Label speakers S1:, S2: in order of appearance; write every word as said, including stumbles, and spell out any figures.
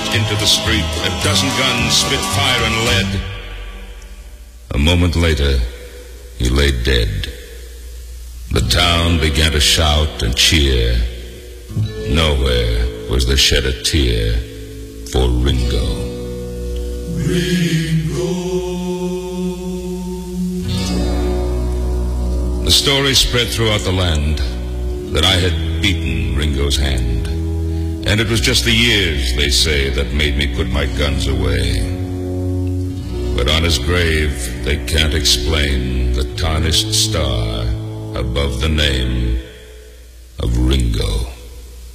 S1: burst into the street. A dozen guns spit fire and lead. A moment later, he lay dead. The town began to shout and cheer. Nowhere was there shed a tear for Ringo. Ringo. The story spread throughout the land that I had beaten Ringo's hand. And it was just the years, they say, that made me put my guns away. But on his grave, they can't explain the tarnished star above the name of Ringo.